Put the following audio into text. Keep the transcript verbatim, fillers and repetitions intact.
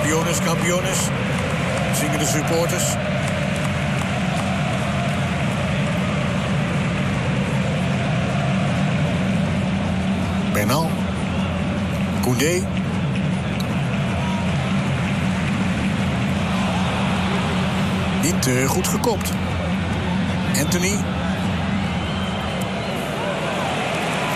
Kampiones, kampiones. Zingen de supporters. Bernal. Koundé. Niet uh, goed gekopt. Anthony.